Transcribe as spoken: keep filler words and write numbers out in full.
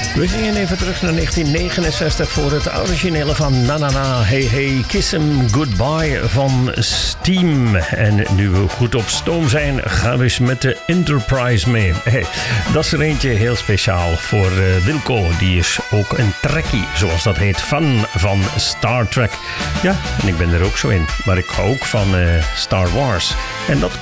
We gingen even terug naar negentien negenenzestig voor het originele van Na Na Na Hey Hey Kiss 'Em Goodbye van Steam. En nu we goed op stoom zijn, gaan we eens met de Enterprise mee. Hey, dat is er eentje heel speciaal voor uh, Wilco. Die is ook een trekkie, zoals dat heet, fan van Star Trek. Ja, en ik ben er ook zo in. Maar ik hou ook van uh, Star Wars. En dat